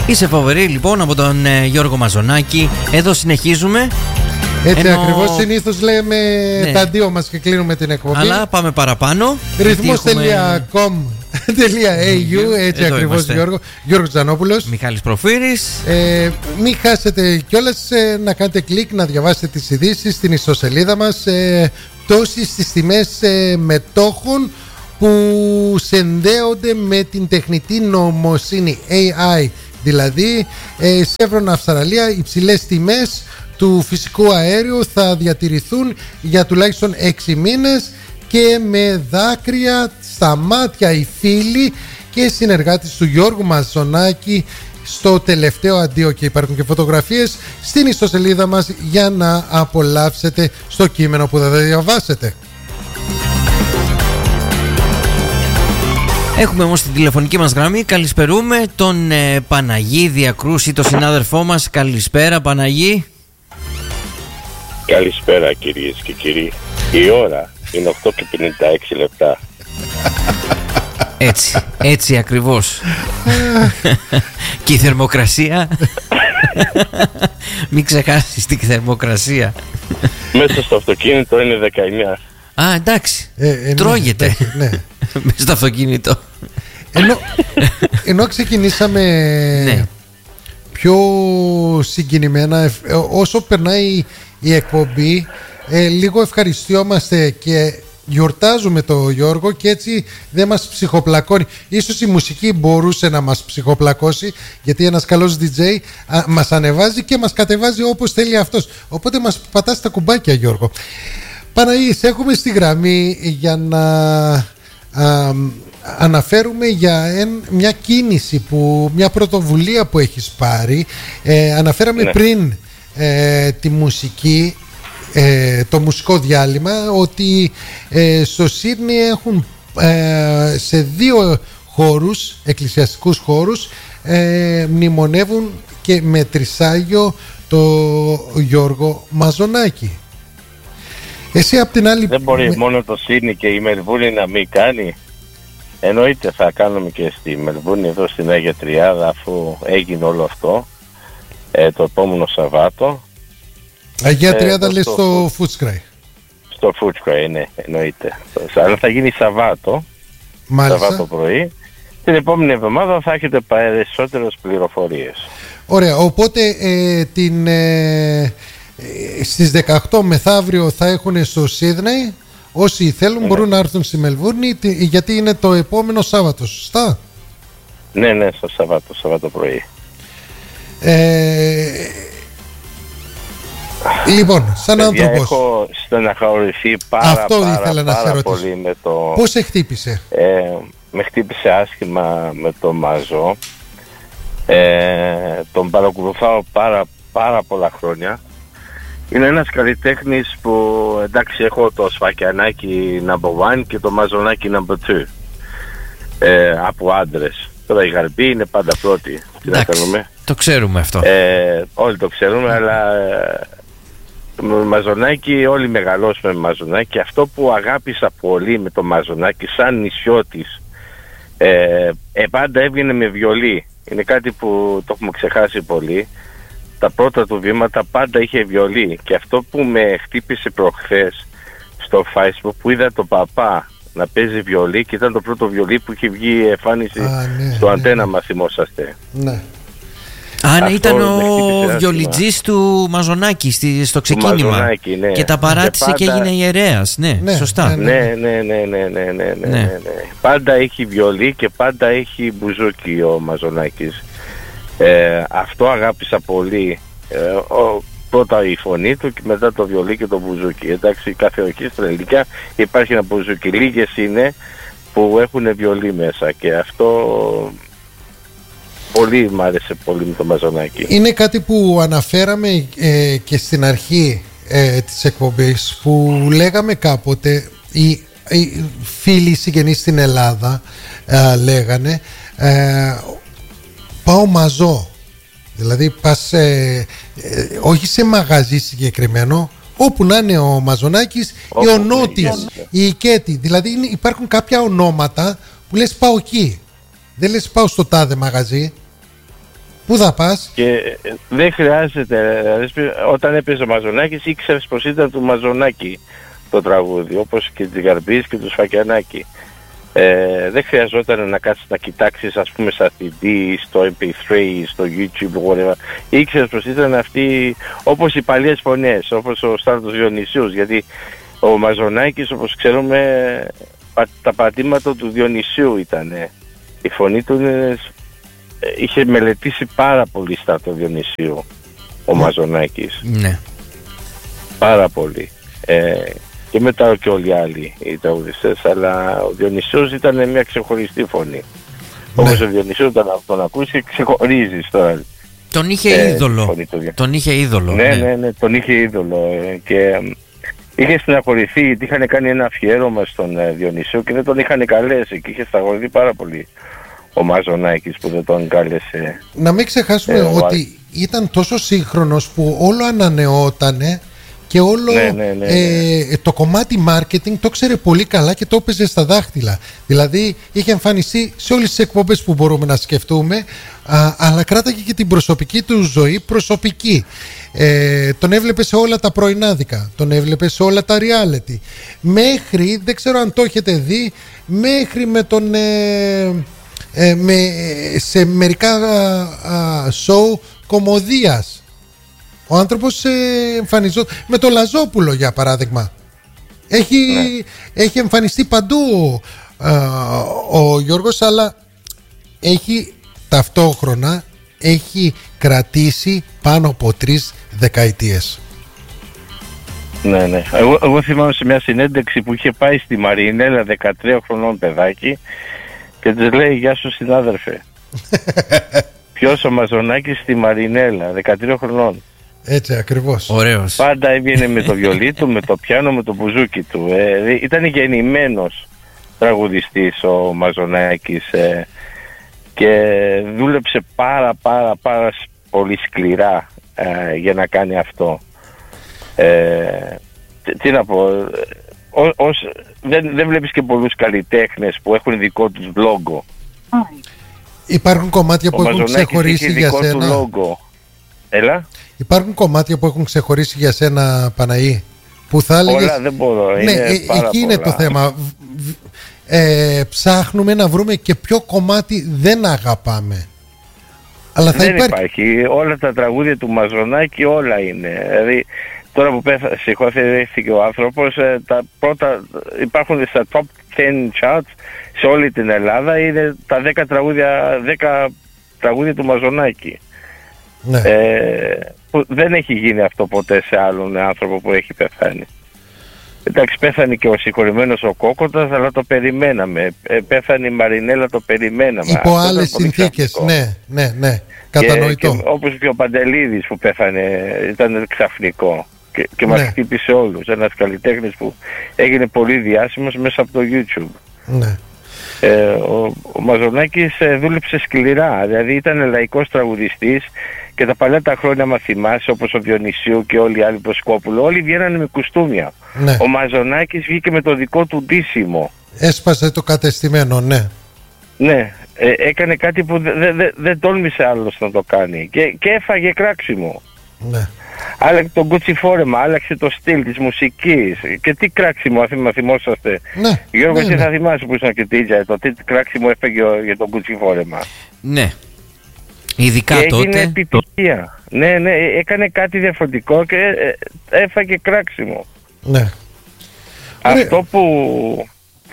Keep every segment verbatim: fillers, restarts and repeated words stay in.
Είσαι φοβερή λοιπόν από τον ε, Γιώργο Μαζονάκη. Εδώ συνεχίζουμε. Έτσι Ενώ... ακριβώς, συνήθως λέμε ναι. τα δύο μας και κλείνουμε την εκπομπή. Αλλά πάμε παραπάνω. ρυθμός τελεία κομ τελεία έι γιου Έτσι Εδώ ακριβώς είμαστε. Γιώργο Γιώργος Τζανόπουλος, Μιχάλης Προφύρης. ε, Μην χάσετε κιόλας ε, να κάνετε κλικ, να διαβάσετε τις ειδήσεις στην ιστοσελίδα μας. ε, Πτώσεις στις τιμές ε, μετόχων που συνδέονται με την τεχνητή νοημοσύνη έι άι. Δηλαδή ε, Chevron Αυστραλία, υψηλές τιμές του φυσικού αέριου θα διατηρηθούν για τουλάχιστον έξι μήνες και με δάκρυα στα μάτια οι φίλοι και συνεργάτες του Γιώργου Μαζονάκη στο τελευταίο αντίο, και υπάρχουν και φωτογραφίες στην ιστοσελίδα μας για να απολαύσετε στο κείμενο που θα διαβάσετε. Έχουμε όμως την τηλεφωνική μας γραμμή. Καλησπερούμε τον ε, Παναγί Διακρούση, τον συνάδελφό μας. Καλησπέρα Παναγί. Καλησπέρα κυρίες και κύριοι. Η ώρα είναι οκτώ και πενήντα έξι λεπτά. Έτσι, έτσι ακριβώς. Και η θερμοκρασία. Μην ξεχάσεις την θερμοκρασία. Μέσα στο αυτοκίνητο είναι δεκαεννιά. Α, εντάξει, ε, ε, τρώγεται ναι, ναι. μέσα στο αυτοκίνητο. Ενώ, ενώ ξεκινήσαμε ναι. πιο συγκινημένα, όσο περνάει η εκπομπή, ε, λίγο ευχαριστιόμαστε και γιορτάζουμε το Γιώργο, και έτσι δεν μας ψυχοπλακώνει. Ίσως η μουσική μπορούσε να μας ψυχοπλακώσει, γιατί ένας καλός ντι τζέι α, μας ανεβάζει και μας κατεβάζει όπως θέλει αυτός. Οπότε μας πατάς τα κουμπάκια, Γιώργο. Παναγί, σε έχουμε στη γραμμή για να α, αναφέρουμε για εν, μια κίνηση, που, μια πρωτοβουλία που έχεις πάρει. ε, Αναφέραμε ναι. πριν ε, τη μουσική, ε, το μουσικό διάλειμμα, ότι ε, στο Σίδνεϊ έχουν ε, σε δύο χώρους, εκκλησιαστικούς χώρους, ε, μνημονεύουν και με τρισάγιο το Γιώργο Μαζονάκη. Εσύ απ' την άλλη... Δεν μπορεί με... μόνο το Σίδνεϊ και η Μελβούρνη να μην κάνει. Εννοείται θα κάνουμε και στη Μελβούρνη, εδώ στην Αγία Τριάδα, αφού έγινε όλο αυτό ε, το επόμενο Σαββάτο. Αγία Τριάδα ε, λες στο Footscray. Στο Footscray, ναι, εννοείται. Αλλά θα γίνει Σαββάτο. Μάλιστα. Σαββάτο πρωί. Την επόμενη εβδομάδα θα έχετε περισσότερες πληροφορίες. Ωραία, οπότε ε, την, ε, στις δεκαοκτώ μεθαύριο θα έχουν στο Σίδνεϊ. Όσοι θέλουν ναι. μπορούν να έρθουν στη Μελβούρνη, γιατί είναι το επόμενο Σάββατο, σωστά? Ναι, ναι, στο Σαββάτο, Σαββάτο πρωί. Ε, λοιπόν, σαν Παιδιά, άνθρωπος, έχω στεναχωρηθεί πάρα, αυτό πάρα, ήθελα να πάρα σε πολύ με το... Πώς σε χτύπησε? Ε, με χτύπησε άσχημα με το Μαζό. Ε, τον παρακολουθάω πάρα, πάρα πολλά χρόνια. Είναι ένας καλλιτέχνης που, εντάξει, έχω το Σφακιανάκι number one και το Μαζονάκι number two ε, από άντρες. Τώρα η Γαρμπή είναι πάντα πρώτη. Τι να κάνουμε? Το ξέρουμε αυτό. Ε, όλοι το ξέρουμε, αλλά ε, με Μαζονάκι, όλοι μεγαλώσουμε με Μαζονάκι. Αυτό που αγάπησα πολύ με το Μαζονάκι σαν νησιώτης, ε, ε, πάντα έβγαινε με βιολί. Είναι κάτι που το έχουμε ξεχάσει πολύ. Τα πρώτα του βήματα πάντα είχε βιολί, και αυτό που με χτύπησε προχθές στο Facebook, που είδα τον παπά να παίζει βιολί, και ήταν το πρώτο βιολί που είχε βγει η εμφάνιση Α, ναι, στο ναι, αντένα ναι. μας, θυμόσαστε? Ναι. Α, ναι, ήταν ο βιολιτζής του Μαζονάκη στη, στο ξεκίνημα. Μαζονάκη, ναι. Και τα παράτησε και, πάντα... και έγινε ιερέας. Ναι, ναι, σωστά. Ναι, ναι, ναι, ναι, ναι, ναι, ναι, ναι, ναι. Πάντα έχει βιολί και πάντα έχει μπουζούκι ο Μαζονάκης. Ε, αυτό αγάπησα πολύ. Ε, ο, πρώτα η φωνή του και μετά το βιολί και το μπουζούκι. Εντάξει, κάθε ορχήστρα ελληνικά υπάρχει ένα μπουζούκι. Λίγες είναι που έχουν βιολί μέσα, και αυτό πολύ μ' άρεσε πολύ με το Μαζονάκι. Είναι κάτι που αναφέραμε ε, και στην αρχή ε, της εκπομπής, που λέγαμε κάποτε, οι, οι φίλοι συγγενείς στην Ελλάδα ε, λέγανε ε, πάω μαζό. Δηλαδή πας ε, ε, όχι σε μαγαζί συγκεκριμένο, όπου να είναι ο Μαζονάκης, ή ο Νότης, η Οικέτη. Δηλαδή είναι, υπάρχουν κάποια ονόματα που λες πάω εκεί. Δεν λες πάω στο τάδε μαγαζί. Πού θα πας? Και δεν χρειάζεται, δηλαδή, όταν έπαιζε ο Μαζονάκης ήξερες πως ήταν του Μαζονάκη το τραγούδι, όπως και της Γαρμπής και του Σφακιανάκη. Ε, δεν χρειαζόταν να κάτσεις να κοιτάξεις, ας πούμε, στα σι ντι, στο εμ πι θρι, στο YouTube, whatever. Ήξερες πως ήταν αυτοί, όπως οι παλιές φωνές, όπως ο Στράτος Διονυσίους, γιατί ο Μαζονάκης, όπως ξέρουμε, τα πατήματα του Διονυσίου ήταν. Η φωνή του είναι, είχε μελετήσει πάρα πολύ Στράτο Διονυσίου ο Μαζονάκης. Ναι. Πάρα πολύ. Ε, και μετά και όλοι οι άλλοι οι τραγουδιστές, αλλά ο Διονυσίος ήταν μια ξεχωριστή φωνή. Ναι. Όπως ο Διονυσίος όταν τον ακούσει ξεχωρίζεις τώρα. Τον είχε ε, είδωλο. Τον είχε είδωλο. Ναι, ναι, ναι, ναι, τον είχε είδωλο. Ε, και είχε στεναχωρηθεί γιατί είχαν κάνει ένα αφιέρωμα στον ε, Διονυσίο και δεν τον είχαν καλέσει και είχε στεναχωρηθεί πάρα πολύ ο Μαζονάκης που δεν τον κάλεσε. Να μην ξεχάσουμε ε, ότι ο... ήταν τόσο σύγχρονος που όλο ανανεώτανε και όλο ναι, ναι, ναι, ναι. Ε, το κομμάτι marketing το ξέρε πολύ καλά και το έπαιζε στα δάχτυλα. Δηλαδή είχε εμφανιστεί σε όλες τις εκπομπές που μπορούμε να σκεφτούμε, α, αλλά κράταγε και την προσωπική του ζωή προσωπική. Ε, τον έβλεπε σε όλα τα πρωινάδικα, τον έβλεπε σε όλα τα reality. Μέχρι, δεν ξέρω αν το έχετε δει, μέχρι με τον... Ε, ε, με, σε μερικά α, show κωμωδίας. Ο άνθρωπος ε, εμφανιζόταν με το Λαζόπουλο, για παράδειγμα. Έχει, ναι. έχει εμφανιστεί παντού ε, ο Γιώργος, αλλά έχει ταυτόχρονα έχει κρατήσει πάνω από τρεις δεκαετίες. Ναι, ναι. Εγώ, εγώ θυμάμαι σε μια συνέντευξη που είχε πάει στη Μαρινέλα, δεκατρία χρονών παιδάκι, και της λέει «Γεια σου συνάδελφε». Ποιος ο Μαζονάκης στη Μαρινέλα, δεκατρία χρονών. Έτσι ακριβώς. Ωραίος. Πάντα έβγαινε με το βιολί του, με το πιάνο, με το μπουζούκι του. Ε, ήταν γεννημένος τραγουδιστής ο Μαζονάκης ε, και δούλεψε πάρα πάρα πάρα πολύ σκληρά ε, για να κάνει αυτό. Ε, τι, τι να πω, ό, ως, δεν, δεν βλέπεις και πολλούς καλλιτέχνες που έχουν δικό τους λόγο. Υπάρχουν κομμάτια που ο έχουν ξεχωρίσει για σένα. Λόγο. Έλα. Υπάρχουν κομμάτια που έχουν ξεχωρίσει για σένα, Παναή, που θα έλεγες... Πολλά δεν μπορώ. Ναι, είναι ε, πάρα εκεί είναι πολλά. το θέμα. Ε, ψάχνουμε να βρούμε και ποιο κομμάτι δεν αγαπάμε. Αλλά θα δεν υπάρχει... υπάρχει. Όλα τα τραγούδια του Μαζονάκη όλα είναι. Δηλαδή, τώρα που πέθα, συγχωρέθηκε ο άνθρωπος, ε, τα πρώτα υπάρχουν στα top δέκα charts σε όλη την Ελλάδα. Είναι τα δέκα τραγούδια, δέκα τραγούδια του Μαζονάκη. Ναι. Ε, που δεν έχει γίνει αυτό ποτέ σε άλλον άνθρωπο που έχει πεθάνει. Εντάξει, πέθανε και ο συγχωρημένος ο Κόκοτας, αλλά το περιμέναμε. Ε, πέθανε η Μαρινέλα, το περιμέναμε. Υπό αυτό άλλες συνθήκες, ναι, ναι, ναι, κατανοητό. Και, και, όπως και ο Παντελίδης που πέθανε, ήταν ξαφνικό και, και μας ναι. χτύπησε όλους. Ένας καλλιτέχνης που έγινε πολύ διάσημος μέσα από το YouTube. Ναι. Ε, ο, ο Μαζονάκης ε, δούλεψε σκληρά, δηλαδή ήταν λαϊκός τραγουδιστής και τα παλιά τα χρόνια, μα θυμάσαι, όπως ο Διονυσίου και όλοι οι άλλοι, Προσκόπουλο, όλοι βγαίνανε με κουστούμια. Ναι. Ο Μαζονάκης βγήκε με το δικό του ντύσιμο. Έσπασε το κατεστημένο, ναι. Ναι, ε, έκανε κάτι που δεν δε, δε, δε τόλμησε άλλος να το κάνει και, και έφαγε κράξιμο. Ναι. Άλλαξε το κουτσιφόρεμα, άλλαξε το στυλ της μουσικής. Και τι κράξιμο, αν θυμόσαστε. Ναι, Γιώργο, ναι, εσύ ναι. θα θυμάσαι που ήσουν και τίτζα, το τι κράξιμο έφαγε για το κουτσιφόρεμα. Ναι. Ειδικά και τότε. έγινε επιτυχία. Ναι, ναι, έκανε κάτι διαφορετικό και έφαγε κράξιμο. Ναι. Αυτό που...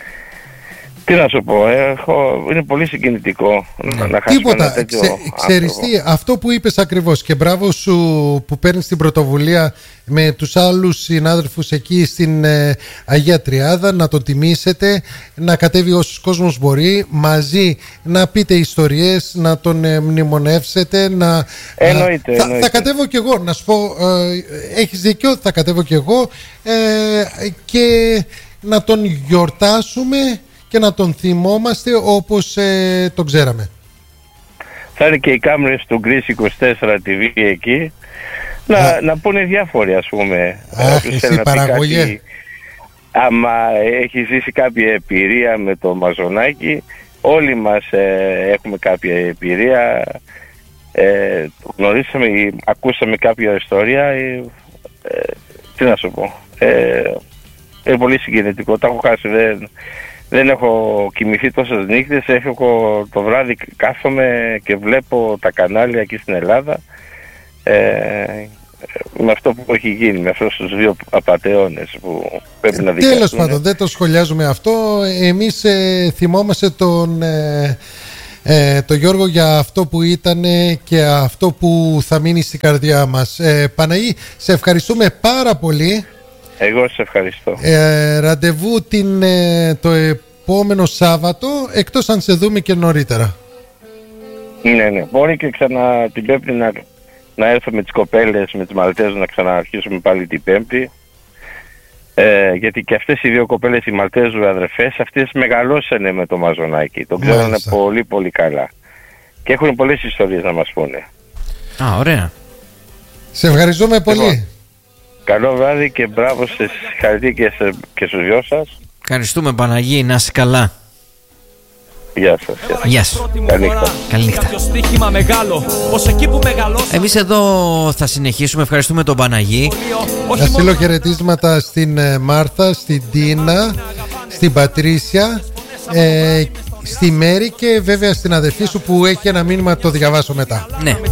Τι να σου πω, έχω... είναι πολύ συγκινητικό ναι. να χάσουμε Τίποτα, ένα τέτοιο Ξε, ξέρεις τι, αυτό που είπες ακριβώς και μπράβο σου που παίρνεις την πρωτοβουλία με τους άλλους συνάδελφους εκεί στην ε, Αγία Τριάδα να τον τιμήσετε, να κατέβει όσος κόσμος μπορεί μαζί, να πείτε ιστορίες, να τον ε, μνημονεύσετε, να, εννοείται, ε, θα, εννοείται. θα κατέβω κι εγώ, να σου πω, ε, έχεις δίκιο, θα κατέβω κι εγώ ε, και να τον γιορτάσουμε και να τον θυμόμαστε όπως ε, τον ξέραμε. Θα είναι και οι κάμερες του Greece είκοσι τέσσερα τι βι εκεί να, Α. να πούνε διάφοροι, ας πούμε. Αχ, εσύ παραγωγέ. Κάτι, άμα έχει ζήσει κάποια εμπειρία με το Μαζονάκη, όλοι μας ε, έχουμε κάποια εμπειρία ε, γνωρίσαμε, ακούσαμε κάποια ιστορία, ε, ε, τι να σου πω, ε, είναι πολύ συγκινητικό, τα έχω χάσει, δεν, δεν έχω κοιμηθεί τόσες νύχτες, έχω το βράδυ κάθομαι και βλέπω τα κανάλια εκεί στην Ελλάδα, ε, με αυτό που έχει γίνει, με αυτούς τους δύο απατεώνες που πρέπει να δικαστούν. Τέλος πάντων, δεν το σχολιάζουμε αυτό. Εμείς ε, θυμόμαστε τον, ε, ε, τον Γιώργο για αυτό που ήταν και αυτό που θα μείνει στην καρδιά μας. ε, Παναγή, σε ευχαριστούμε πάρα πολύ. Εγώ σε ευχαριστώ. ε, Ραντεβού την, ε, το επόμενο Σάββατο, εκτός αν σε δούμε και νωρίτερα. Ναι, ναι, μπορεί και ξανά την Πέμπτη να... να έρθω με τις κοπέλες, με τις Μαλτέζους, να ξαναρχίσουμε πάλι την Πέμπτη, ε, γιατί και αυτές οι δύο κοπέλες, οι Μαλτέζου αδερφές, αυτές μεγαλώσανε με το Μαζονάκι, τον ξέρανε πολύ πολύ καλά και έχουν πολλές ιστορίες να μας πούνε. Α, ωραία. Σε ευχαριστούμε πολύ. Λοιπόν, καλό βράδυ και μπράβο σε συγχαρητήρια και, σε, και στους δυο σας. Ευχαριστούμε Παναγί, να είσαι καλά. Γεια σας. Γεια σου. Καλή νύχτα. Εμείς εδώ θα συνεχίσουμε. Ευχαριστούμε τον Παναγί. Να στείλω χαιρετίσματα στην Μάρθα, στην Τίνα, στην Πατρίσια, ε, στη Μέρη και βέβαια στην αδερφή σου που έχει ένα μήνυμα, το διαβάσω μετά. Ναι.